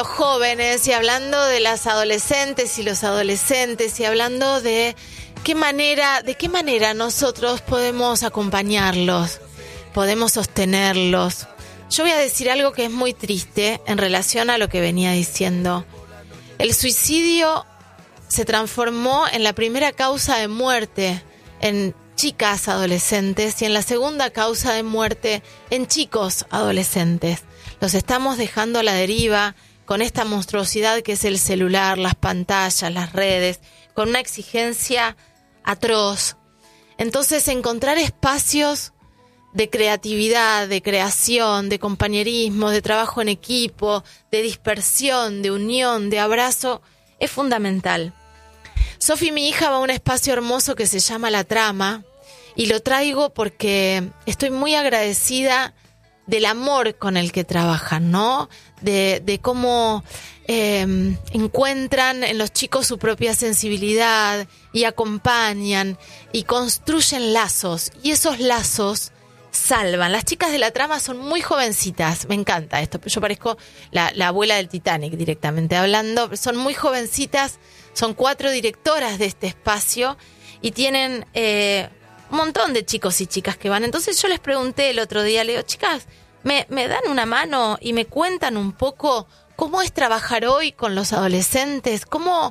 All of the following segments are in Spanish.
los jóvenes y hablando de las adolescentes y los adolescentes y hablando de qué manera nosotros podemos acompañarlos, podemos sostenerlos. Yo voy a decir algo que es muy triste en relación a lo que venía diciendo. El suicidio se transformó en la primera causa de muerte en chicas adolescentes y en la segunda causa de muerte en chicos adolescentes. Los estamos dejando a la deriva con esta monstruosidad que es el celular, las pantallas, las redes, con una exigencia atroz. Entonces, encontrar espacios de creatividad, de creación, de compañerismo, de trabajo en equipo, de dispersión, de unión, de abrazo, es fundamental. Sofi, mi hija, va a un espacio hermoso que se llama La Trama y lo traigo porque estoy muy agradecida del amor con el que trabajan, ¿no? De cómo encuentran en los chicos su propia sensibilidad y acompañan y construyen lazos, y esos lazos salvan. Las chicas de La Trama son muy jovencitas, me encanta esto, yo parezco la abuela del Titanic directamente hablando, son muy jovencitas, son 4 directoras de este espacio y tienen un montón de chicos y chicas que van. Entonces yo les pregunté el otro día, le digo, chicas, ¿me dan una mano y me cuentan un poco cómo es trabajar hoy con los adolescentes? ¿Cómo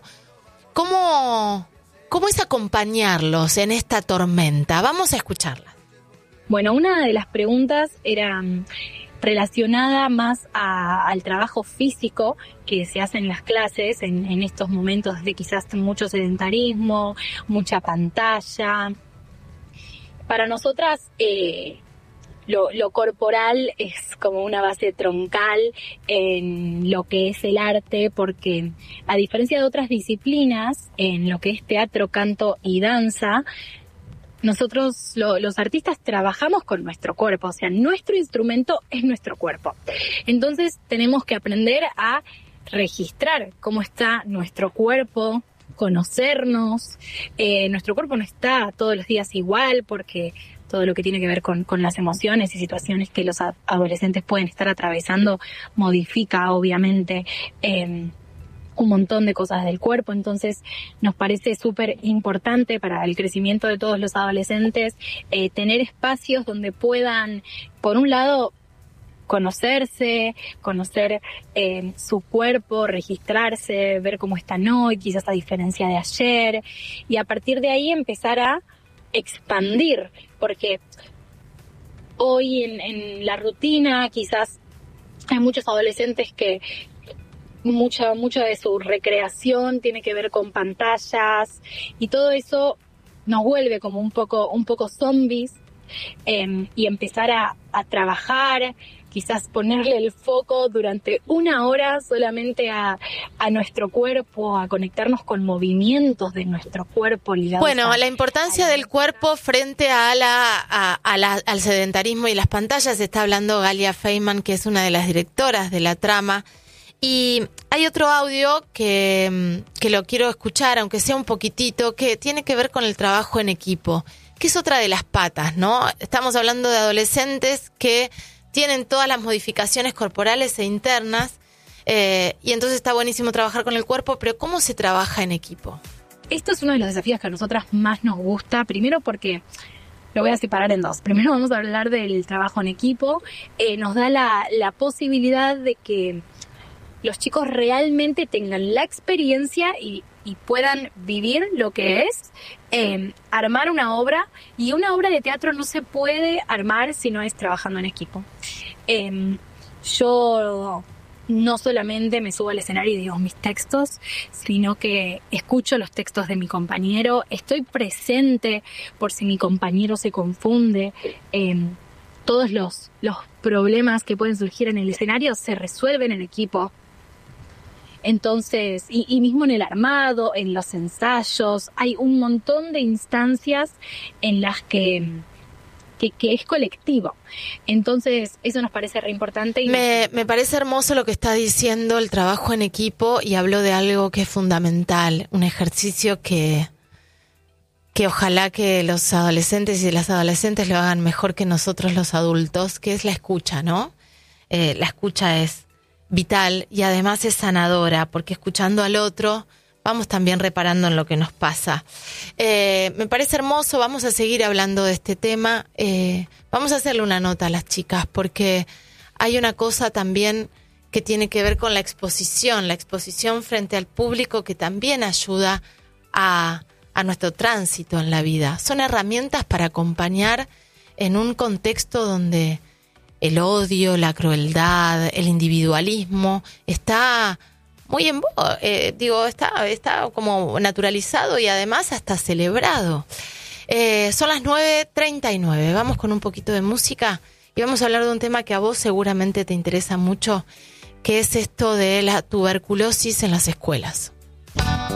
es acompañarlos en esta tormenta? Vamos a escucharlas. Bueno, una de las preguntas era relacionada más al trabajo físico que se hace en las clases en estos momentos de quizás mucho sedentarismo, mucha pantalla. Para nosotras lo corporal es como una base troncal en lo que es el arte, porque a diferencia de otras disciplinas, en lo que es teatro, canto y danza, nosotros los artistas trabajamos con nuestro cuerpo, o sea, nuestro instrumento es nuestro cuerpo. Entonces tenemos que aprender a registrar cómo está nuestro cuerpo, conocernos. Nuestro cuerpo no está todos los días igual, porque todo lo que tiene que ver con las emociones y situaciones que los adolescentes pueden estar atravesando modifica obviamente un montón de cosas del cuerpo. Entonces nos parece súper importante para el crecimiento de todos los adolescentes tener espacios donde puedan, por un lado, conocerse, conocer su cuerpo, registrarse, ver cómo están hoy, quizás a diferencia de ayer, y a partir de ahí empezar a expandir, porque hoy en la rutina quizás hay muchos adolescentes que mucha de su recreación tiene que ver con pantallas y todo eso nos vuelve como un poco zombies, y empezar a trabajar, quizás ponerle el foco durante 1 hora solamente a nuestro cuerpo, a conectarnos con movimientos de nuestro cuerpo ligados. Bueno, la importancia del cuerpo frente al sedentarismo y las pantallas, está hablando Galia Feynman, que es una de las directoras de La Trama. Y hay otro audio que lo quiero escuchar, aunque sea un poquitito, que tiene que ver con el trabajo en equipo, que es otra de las patas, ¿no? Estamos hablando de adolescentes que tienen todas las modificaciones corporales e internas, y entonces está buenísimo trabajar con el cuerpo, pero ¿cómo se trabaja en equipo? Esto es uno de los desafíos que a nosotras más nos gusta, primero porque lo voy a separar en dos. Primero vamos a hablar del trabajo en equipo. Nos da la posibilidad de que los chicos realmente tengan la experiencia y puedan vivir lo que es armar una obra, y una obra de teatro no se puede armar si no es trabajando en equipo. Yo no solamente me subo al escenario y digo mis textos, sino que escucho los textos de mi compañero, estoy presente por si mi compañero se confunde. Todos los problemas que pueden surgir en el escenario se resuelven en equipo. Entonces, y mismo en el armado, en los ensayos, hay un montón de instancias en las que es colectivo. Entonces, eso nos parece re importante. Y me parece hermoso lo que está diciendo, el trabajo en equipo, y habló de algo que es fundamental, un ejercicio que ojalá que los adolescentes y las adolescentes lo hagan mejor que nosotros los adultos, que es la escucha, ¿no? La escucha es vital y además es sanadora, porque escuchando al otro vamos también reparando en lo que nos pasa. Me parece hermoso, vamos a seguir hablando de este tema. Vamos a hacerle una nota a las chicas, porque hay una cosa también que tiene que ver con la exposición frente al público, que también ayuda a nuestro tránsito en la vida. Son herramientas para acompañar en un contexto donde el odio, la crueldad, el individualismo está muy en boga, está como naturalizado y además hasta celebrado. Son las 9:39, vamos con un poquito de música y vamos a hablar de un tema que a vos seguramente te interesa mucho, que es esto de la tuberculosis en las escuelas.